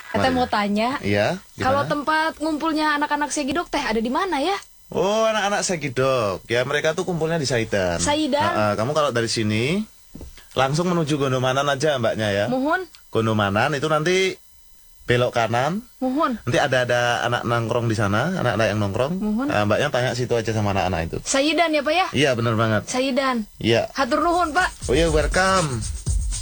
Teteh mau tanya, Iya, kalau gimana? tempat ngumpulnya anak-anak Segidok teh ada di mana ya? Oh, anak-anak Segidok. Ya, mereka tuh kumpulnya di Saidan. Saidan. Kamu kalau dari sini langsung menuju Gondomanan aja, Mbaknya ya. Muhun, Gondomanan itu nanti belok kanan. muhun. Nanti ada anak nongkrong di sana, anak-anak yang nongkrong. Muhun. Mbaknya tanya situ aja sama anak-anak itu. Saidan ya Pak ya? Iya, bener banget. Saidan. Iya. Hatur nuhun Pak. Oh iya, welcome.